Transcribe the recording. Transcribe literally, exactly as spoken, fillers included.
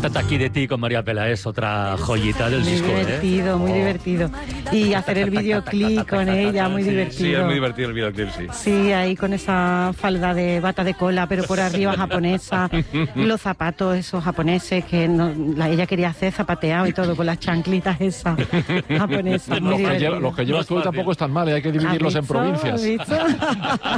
Aquí de ti con María Peláez, otra joyita del muy disco. Muy divertido, ¿eh? muy oh. divertido. Y hacer el videoclip con ella, muy sí, divertido. Sí, es muy divertido el videoclip, sí. Sí, ahí con esa falda de bata de cola, pero por arriba japonesa, los zapatos esos japoneses que no, la, ella quería hacer zapateado y todo, con las chanclitas esas japonesas. Los que, lleva, los que llevas tú tampoco están mal, ¿eh? Hay que dividirlos en provincias. ¿Has visto?